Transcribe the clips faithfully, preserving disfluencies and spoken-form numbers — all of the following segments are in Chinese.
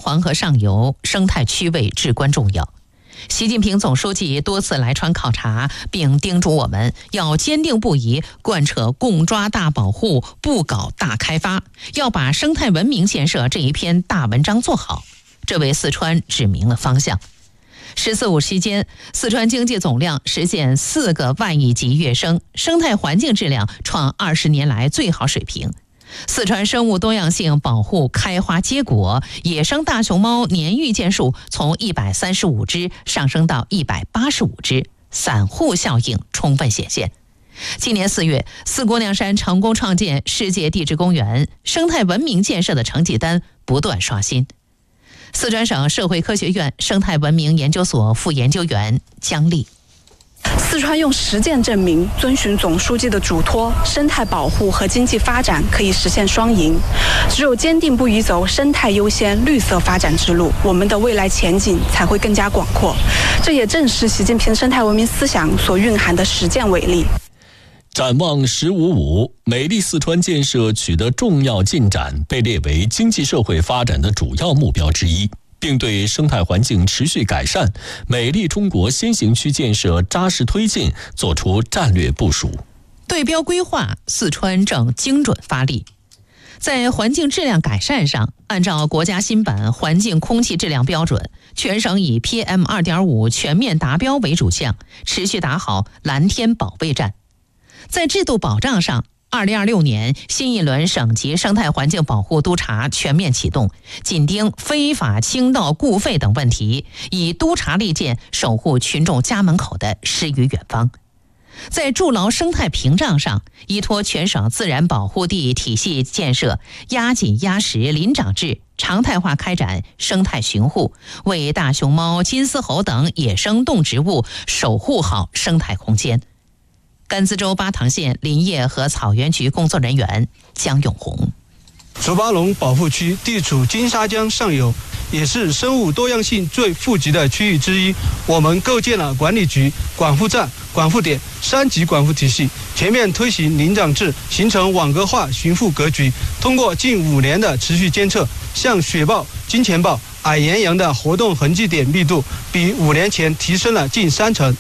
黄河上游生态区位至关重要。习近平总书记多次来川考察，并叮嘱我们要坚定不移贯彻共抓大保护，不搞大开发，要把生态文明建设这一篇大文章做好，这为四川指明了方向。十四五期间，四川经济总量实现四个万亿级跃升，生态环境质量创二十年来最好水平。四川生物多样性保护开花结果，野生大熊猫年遇见数从一百三十五只上升到一百八十五只，散户效应充分显现。今年四月，四姑娘山成功创建世界地质公园，生态文明建设的成绩单不断刷新。四川省社会科学院生态文明研究所副研究员姜丽。 四川用实践证明，遵循总书记的嘱托，生态保护和经济发展可以实现双赢。只有坚定不移走生态优先、绿色发展之路，我们的未来前景才会更加广阔。这也正是习近平生态文明思想所蕴含的实践伟力。 展望“十五五”，美丽四川建设取得重要进展，被列为经济社会发展的主要目标之一，并对生态环境持续改善、美丽中国先行区建设扎实推进作出战略部署。 对标规划，四川正精准发力。在环境质量改善上，按照国家新版环境空气质量标准，全省以 P M 二点五 全面达标为主项，持续打好蓝天保卫战。在制度保障上，二零二六年新一轮省级生态环境保护督查全面启动，紧盯非法倾倒固废等问题，以督查利剑守护群众家门口的诗与远方。在筑牢生态屏障上，依托全省自然保护地体系建设，压紧压实林长制，常态化开展生态巡护，为大熊猫、金丝猴等野生动植物守护好生态空间。甘孜州巴塘县林业和草原局工作人员江永红。 竹巴龙保护区地处金沙江上游，也是生物多样性最富集的区域之一。我们构建了管理局、管护站、管护点三级管护体系，全面推行林长制，形成网格化巡护格局。通过近五年的持续监测，像雪豹、金钱豹、矮岩羊的活动痕迹点密度比五年前提升了近三成。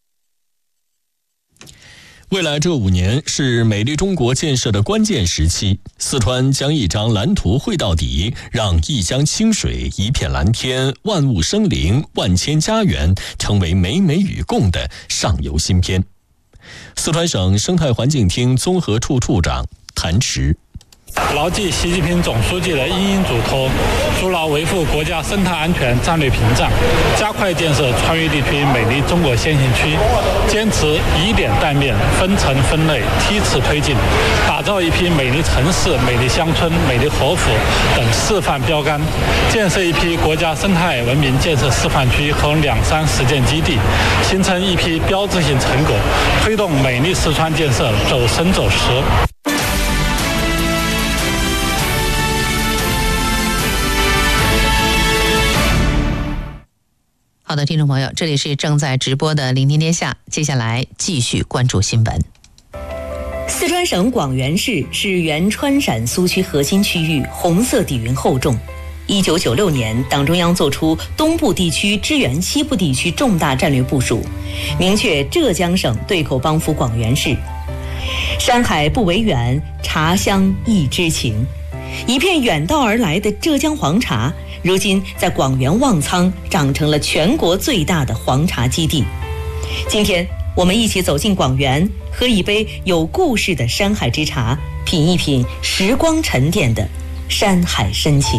未来这五年是美丽中国建设的关键时期，四川将一张蓝图绘到底，让一江清水、一片蓝天、万物生灵、万千家园成为美美与共的上游新篇。四川省生态环境厅综合处处长谭池。 牢记习近平总书记的殷殷嘱托，筑牢维护国家生态安全战略屏障，加快建设川渝地区美丽中国先行区，坚持以点带面、分层分类、梯次推进，打造一批美丽城市、美丽乡村、美丽活府等示范标杆，建设一批国家生态文明建设示范区和两山实践基地，形成一批标志性成果，推动美丽四川建设走深走实。 好的，听众朋友，这里是正在直播的聆听天下，接下来继续关注新闻。 四川省广元市是原川陕苏区核心区域，红色底蕴厚重。一九九六年，党中央作出东部地区支援西部地区重大战略部署，明确浙江省对口帮扶广元市。山海不为远，茶香亦知情。一片远道而来的浙江黄茶，如今在广元旺仓长成了全国最大的黄茶基地。今天我们一起走进广元，喝一杯有故事的山海之茶，品一品时光沉淀的山海深情。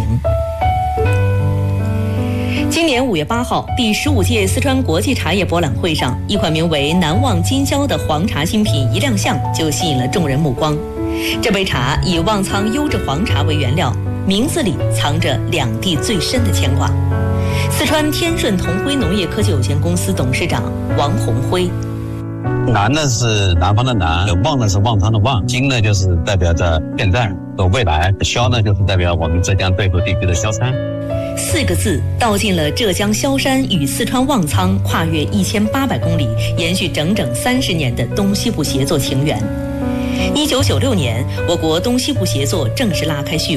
今年五月八号，第十五届四川国际茶叶博览会上，一款名为难忘今宵的黄茶新品一亮相，就吸引了众人目光。这杯茶以旺仓优质黄茶为原料，名字里藏着两地最深的牵挂。四川天顺同辉农业科技有限公司董事长王宏辉。 南呢是南方的南，旺呢是旺仓的旺，今呢就是代表着现在和未来，萧呢就是代表我们浙江对口地区的萧山。 四个字道尽了浙江萧山与四川旺仓跨越一千八百公里，延续整整三十年的东西部协作情缘。一九九六年，我国东西部协作正式拉开序幕。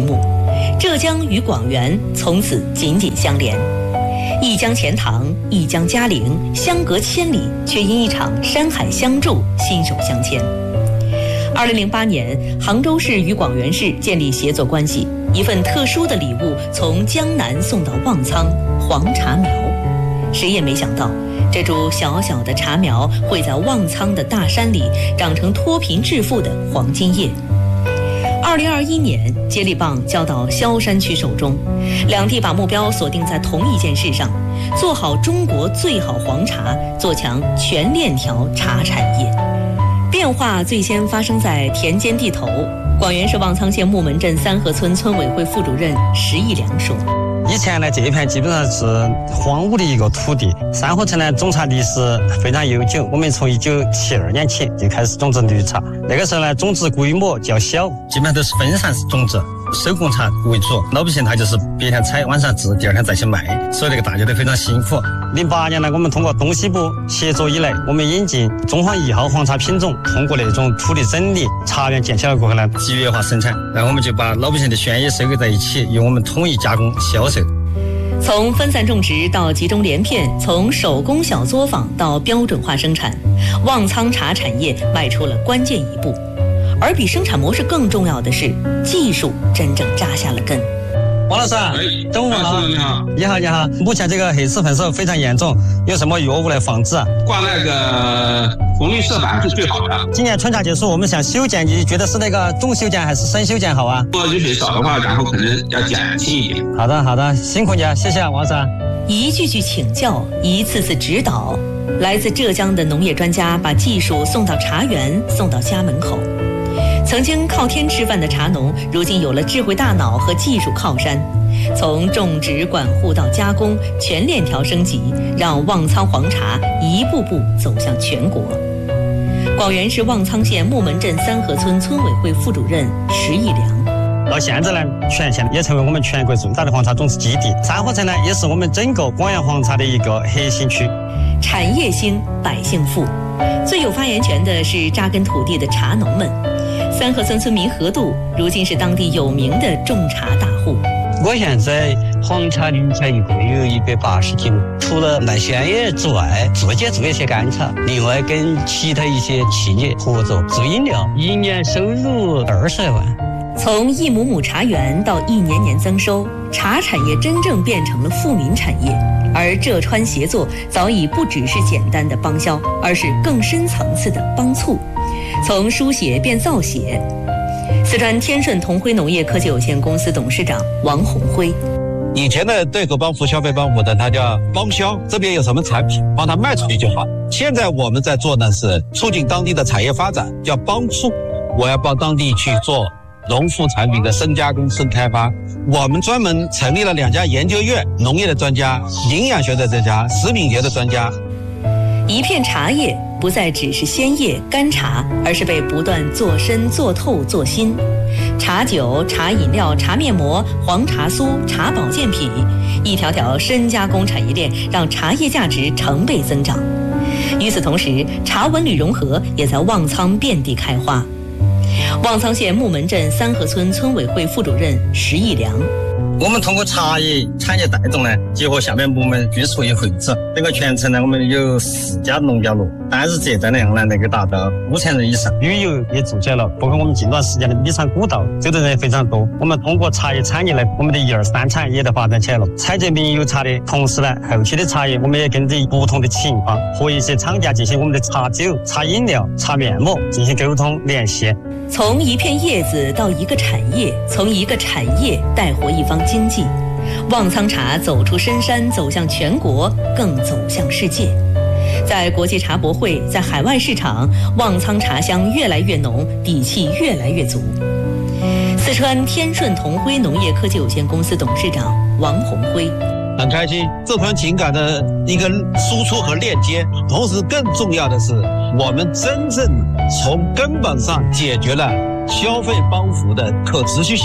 浙江与广元从此紧紧相连。一江钱塘，一江嘉陵，相隔千里，却因一场山海相助，心手相牵。二零零八年，杭州市与广元市建立协作关系，一份特殊的礼物从江南送到望苍——黄茶苗。谁也没想到，这株小小的茶苗会在望苍的大山里长成脱贫致富的黄金叶。二零二一年，接力棒交到萧山区手中，两地把目标锁定在同一件事上：做好中国最好黄茶，做强全链条茶产业。变化最先发生在田间地头。广元市望苍县木门镇三河村村委会副主任石义良说： 以前呢，这一片基本上是荒芜的一个土地。三河村呢，种茶历史非常悠久。我们从一九七二年起就开始种植绿茶，那个时候呢，种植规模较小，基本上都是分散式种植，手工茶为主。老百姓他就是白天采，晚上制，第二天再去卖，所以那个大家都非常辛苦。零八年呢，我们通过东西部协作以来，我们引进中黄一号黄茶品种，通过那种土地整理、茶园建起来过后呢，集约化生产，然后我们就把老百姓的鲜叶收购在一起，由我们统一加工销售。 从分散种植到集中连片，从手工小作坊到标准化生产，望苍茶产业迈出了关键一步。而比生产模式更重要的是，技术真正扎下了根。 王老师，中午好。 你好， 你好，你好。目前这个黑刺粉色非常严重，有什么药物来防治啊？ 挂那个红绿色板是最好的。 今年春茶结束，我们想修剪，你觉得是那个重修剪还是深修剪好啊？ 如果雨水少的话，然后可能要减轻一点。 好的，好的，辛苦你啊，谢谢王老师。 一句句请教，一次次指导，来自浙江的农业专家把技术送到茶园，送到家门口。曾经靠天吃饭的茶农，如今有了智慧大脑和技术靠山，从种植管护到加工，全链条升级，让望苍黄茶一步步走向全国。广元市望苍县木门镇三河村村委会副主任石义良。 到现在呢，全县也成为我们全国最大的黄茶种植基地，三河村呢也是我们整个广元黄茶的一个核心区。 产业兴，百姓富，最有发言权的是扎根土地的茶农们。三河村村民何度如今是当地有名的种茶大户。 我现在黄茶、绿茶一共有一百八十斤，除了卖鲜叶之外，自己做一些干茶，另外跟其他一些企业合作做饮料，一年收入二十来万。 从一亩亩茶园到一年年增收，茶产业真正变成了富民产业。而浙川协作早已不只是简单的帮销，而是更深层次的帮促，从书写变造写。四川天顺同辉农业科技有限公司董事长王红辉： 以前的对口帮扶、消费帮扶的，它叫帮销，这边有什么产品，帮它卖出去就好。现在我们在做呢是促进当地的产业发展，叫帮促。我要帮当地去做农副产品的深加工、深开发。我们专门成立了两家研究院，农业的专家、营养学的专家、食品学的专家。 一片茶叶不再只是鲜叶干茶，而是被不断做深做透做新。茶酒、茶饮料、茶面膜、黄茶酥、茶保健品，一条条深加工产业链让茶叶价值成倍增长。与此同时，茶文旅融合也在望苍遍地开花。望苍县木门镇三河村村委会副主任石义良： 我们通过茶叶产业带动呢，结合下面部门据属于会址，整个全城呢，我们有四家农家乐，单日接待量呢能够达到五千人以上。旅游也做起来了，包括我们近段时间的米厂古道，走的人也非常多。我们通过茶叶产业呢，我们的一二三产业都发展起来了。采集名有茶的同时呢，后期的茶叶我们也跟着不同的情况和一些厂家进行我们的茶酒、茶饮料、茶面膜进行沟通联系。 从一片叶子到一个产业，从一个产业带活一方经济，望苍茶走出深山，走向全国，更走向世界。在国际茶博会，在海外市场，望苍茶香越来越浓，底气越来越足。四川天顺同辉农业科技有限公司董事长王红辉： 很开心，这团情感的一个输出和链接，同时更重要的是，我们真正从根本上解决了消费帮扶的可持续性，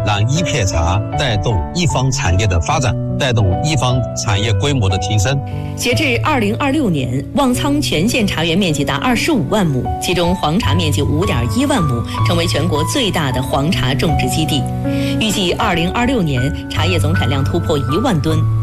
让一片茶带动一方产业的发展，带动一方产业规模的提升。 截至二零二六年，旺苍全县茶园面积达二十五万亩，其中黄茶面积五点一万亩，成为全国最大的黄茶种植基地。预计二零二六年茶叶总产量突破一万吨。